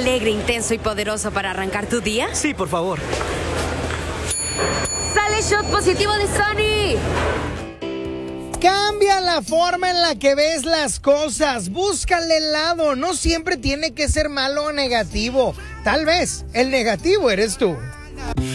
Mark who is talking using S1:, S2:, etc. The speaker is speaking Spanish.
S1: alegre, intenso y poderoso para arrancar tu día?
S2: Sí, por favor.
S1: ¡Sale shot positivo de Sony!
S3: Cambia la forma en la que ves las cosas. Búscale el lado. No siempre tiene que ser malo o negativo. Tal vez el negativo eres tú.